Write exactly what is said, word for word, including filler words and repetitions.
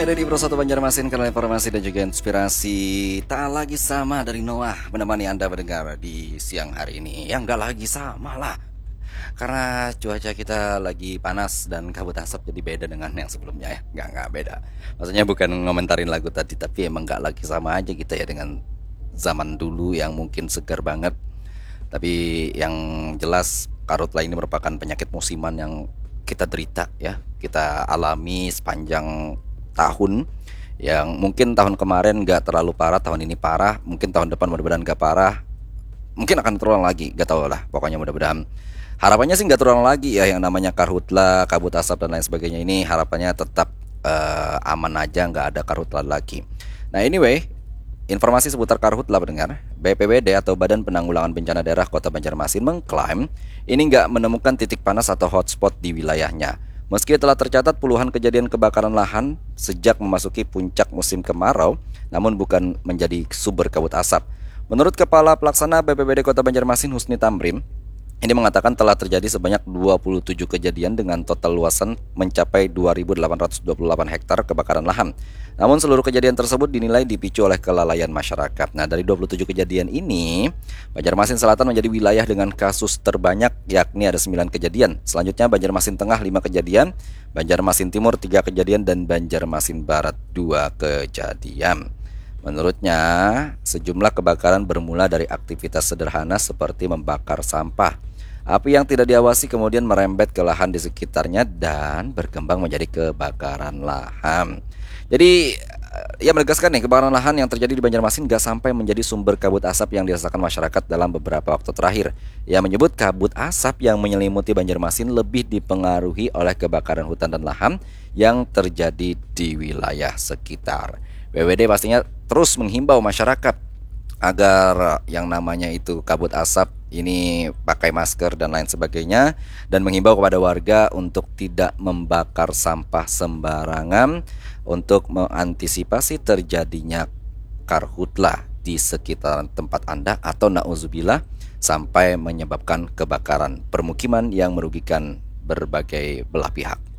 Hai, Deddy Bro Satu Banjarmasin, kanal informasi dan juga inspirasi. Tak lagi sama dari Noah menemani Anda mendengar di siang hari ini. Yang gak lagi sama lah, karena cuaca kita lagi panas dan kabut asap, jadi beda dengan yang sebelumnya ya. Nggak, nggak beda. Maksudnya bukan ngomentarin lagu tadi, tapi emang nggak lagi sama aja kita ya dengan zaman dulu yang mungkin segar banget. Tapi yang jelas karhutlah ini merupakan penyakit musiman yang kita derita ya, kita alami sepanjang tahun. Yang mungkin tahun kemarin nggak terlalu parah, tahun ini parah, mungkin tahun depan mudah-mudahan nggak parah, mungkin akan terulang lagi, nggak tahu lah. Pokoknya mudah-mudahan, harapannya sih nggak terulang lagi ya yang namanya karhutla, kabut asap dan lain sebagainya ini. Harapannya tetap eh, aman aja, nggak ada karhutla lagi. Nah anyway, informasi seputar karhutla pendengar, B P B D atau Badan Penanggulangan Bencana Daerah Kota Banjarmasin mengklaim ini nggak menemukan titik panas atau hotspot di wilayahnya. Meski telah tercatat puluhan kejadian kebakaran lahan sejak memasuki puncak musim kemarau, namun bukan menjadi sumber kabut asap. Menurut Kepala Pelaksana B P B D Kota Banjarmasin Husni Tamrim, ini mengatakan telah terjadi sebanyak dua puluh tujuh kejadian dengan total luasan mencapai dua ribu delapan ratus dua puluh delapan hektar kebakaran lahan. Namun seluruh kejadian tersebut dinilai dipicu oleh kelalaian masyarakat. Nah, dari dua puluh tujuh kejadian ini, Banjarmasin Selatan menjadi wilayah dengan kasus terbanyak, yakni ada sembilan kejadian. Selanjutnya Banjarmasin Tengah lima kejadian, Banjarmasin Timur tiga kejadian, dan Banjarmasin Barat dua kejadian. Menurutnya, sejumlah kebakaran bermula dari aktivitas sederhana seperti membakar sampah. Api yang tidak diawasi kemudian merembet ke lahan di sekitarnya dan berkembang menjadi kebakaran lahan. Jadi, ia menegaskan nih, kebakaran lahan yang terjadi di Banjarmasin gak sampai menjadi sumber kabut asap yang dirasakan masyarakat dalam beberapa waktu terakhir. Ia menyebut kabut asap yang menyelimuti Banjarmasin lebih dipengaruhi oleh kebakaran hutan dan lahan yang terjadi di wilayah sekitar. B W D pastinya terus menghimbau masyarakat agar yang namanya itu kabut asap ini pakai masker dan lain sebagainya, dan menghimbau kepada warga untuk tidak membakar sampah sembarangan untuk mengantisipasi terjadinya karhutla di sekitaran tempat Anda atau nauzubillah sampai menyebabkan kebakaran permukiman yang merugikan berbagai belah pihak.